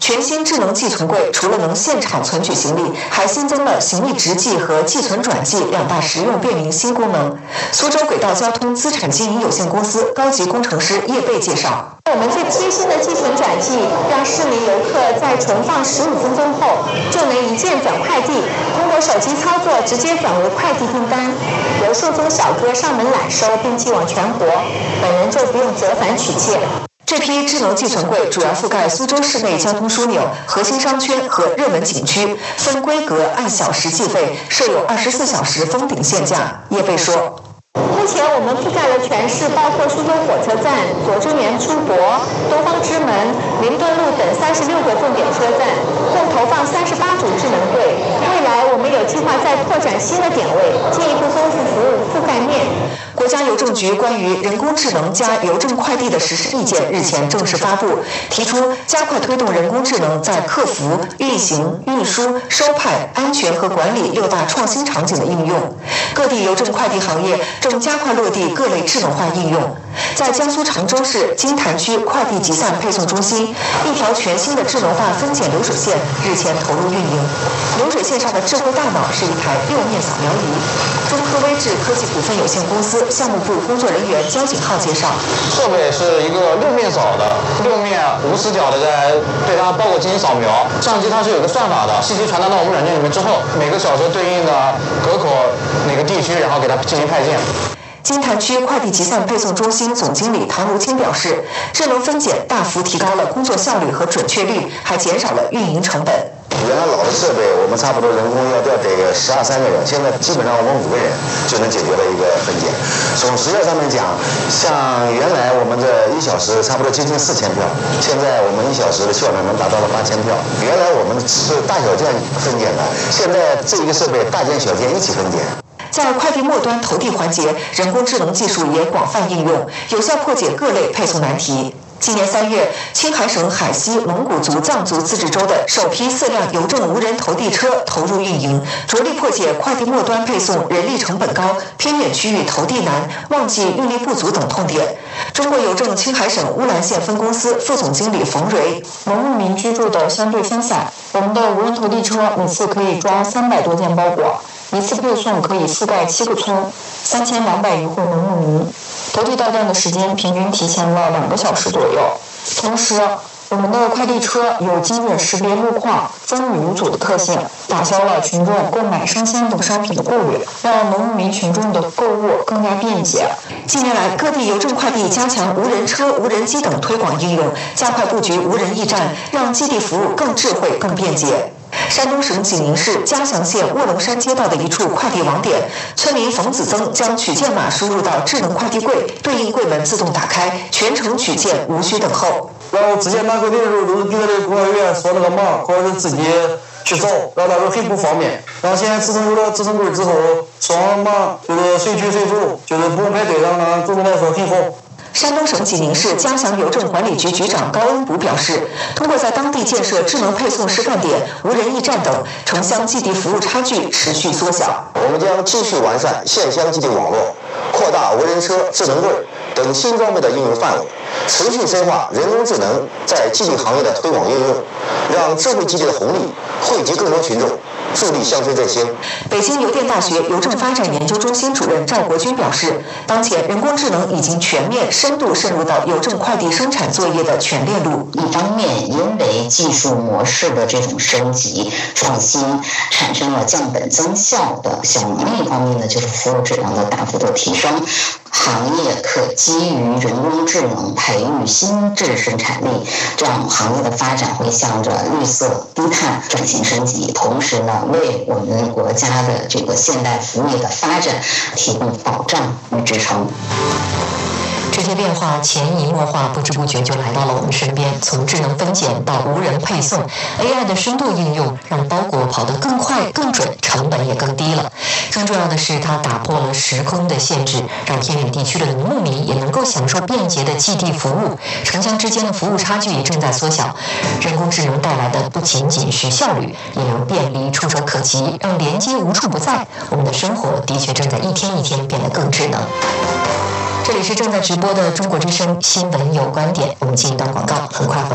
全新智能寄存柜除了能现场存取行李，还新增了行李直寄和寄存转寄两大实用便民新功能。苏州轨道交通资产经营有限公司高级工程师叶贝介绍。 我们最贴心的寄存转寄，让市民游客在存放15分钟后就能一键转快递，通过手机操作直接转为快递订单，由数宗小哥上门揽收并寄往全国，本人就不用折返取件。 这批智能寄存柜主要覆盖苏州市内交通枢纽、核心商圈和热门景区，分规格按小时计费，设有24小时封顶限价。叶贝说。 目前我们覆盖了全市，包括苏州火车站、左中原出国、东方之门、灵顿路等36个重点车站，共投放38组智能柜。未来我们有计划再拓展新的点位，进一步丰富服务覆盖面。 国家邮政局关于人工智能加邮政快递的实施意见日前正式发布，提出加快推动人工智能在客服、运行、运输、收派、安全和管理6大创新场景的应用。各地邮政快递行业正加快落地各类智能化应用。在江苏常州市金坛区快递集散配送中心，一条全新的智能化分拣流水线日前投入运营。流水线上的智慧大脑是一台六面扫描仪。中科微智科技股份有限公司项目部工作人员焦景浩介绍， 设备是一个6面扫的，6面无死角的在对它包裹进行扫描。相机它是有个算法的，信息传达到我们软件里面之后，每个小时对应的隔口哪个地区，然后给它进行派件。 金坛区快递集散配送中心总经理唐如清表示，智能分拣大幅提高了工作效率和准确率，还减少了运营成本。 原来老的设备我们差不多人工要调得12、13个人，现在基本上我们5个人就能解决了一个分拣。从时效上面讲，像原来我们这1小时差不多接近4000票，现在我们1小时的效率能达到了8000票。原来我们是大小件分拣的，现在这一个设备大件小件一起分拣。 在快递末端投递环节，人工智能技术也广泛应用，有效破解各类配送难题。今年3月，青海省海西蒙古族藏族自治州的首批4辆邮政无人投递车投入运营，着力破解快递末端配送人力成本高、偏远区域投递难、旺季运力不足等痛点。中国邮政青海省乌兰县分公司副总经理冯蕊， 农牧民居住的相对分散，我们的无人投递车每次可以装300多件包裹，一次配送可以覆盖7个村，3200余户农牧民。投递到站的时间平均提前了2个小时左右。同时，我们的快递车有精准识别路况、分五组的特性，打消了群众购买生鲜等商品的顾虑，让农牧民群众的购物更加便捷。 近年来，各地邮政快递加强无人车、无人机等推广应用，加快布局无人驿站，让寄递服务更智慧、更便捷。山东省济宁市嘉祥县卧龙山街道的一处快递网点，村民冯子增将取件码输入到智能快递柜，对应柜门自动打开，全程取件无需等候。 然后之前拿快递的时候都是给那个工作人员说那个码，或者是自己去找，然后那时候很不方便。然后现在自从有了智能柜之后，双码就是随取随走，就是不用排队，让他总的来说很好。 山东省济宁市嘉祥邮政管理局局长高恩补表示，通过在当地建设智能配送示范点、无人驿站等，城乡寄递服务差距持续缩小。 我们将继续完善县乡寄递网络，扩大无人车、智能柜等新装备的应用范围，持续深化人工智能在寄递行业的推广应用，让智慧寄递的红利惠及更多群众，助力乡村振兴。 北京邮电大学邮政发展研究中心主任赵国军表示，当前人工智能已经全面深度渗入到邮政快递生产作业的全链路。 一方面，因为技术模式的这种升级创新，产生了降本增效的效能；另一方面呢，就是服务质量的大幅度提升。行业可基于人工智能培育新质生产力，这样行业的发展会向着绿色低碳转型升级，同时呢，为我们国家的这个现代服务业的发展提供保障与支撑。 这些变化潜移默化，不知不觉就来到了我们身边。从智能分拣到无人配送 ，AI 的深度应用让包裹跑得更快、更准，成本也更低了。更重要的是，它打破了时空的限制，让偏远地区的农牧民也能够享受便捷的寄递服务。城乡之间的服务差距也正在缩小。人工智能带来的不仅仅是效率，也让便利触手可及，让连接无处不在。我们的生活的确正在一天一天变得更智能。这里是正在直播的中国之声新闻有观点，我们进一段广告，很快回来。